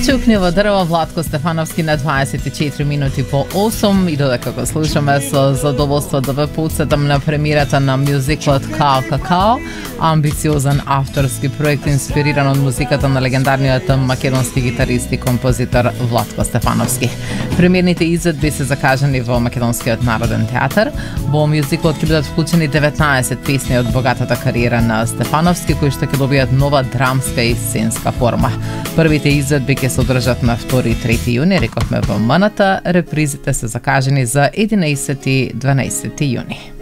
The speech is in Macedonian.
Чукнево дрво Владко Стефановски на 24 минути по 8 и додека го слушаме со задоволство да ве поутсетам на премиерата на мюзиклот Као Какао, амбициозен авторски проект инспириран од музиката на легендарниот македонски гитарист и композитор Владко Стефановски. Премиерните изvedби се закажани во Македонскиот народен театар. Во мюзиклот ќе бидат вклучени 19 песни од богатата кариера на Стефановски, кои што ќе добијат нова драмска и сценска форма. Првите изведби ќе се одржат на 2 и 3 јуни, рековме во МНТ, репризите се закажени за 11 и 12 јуни.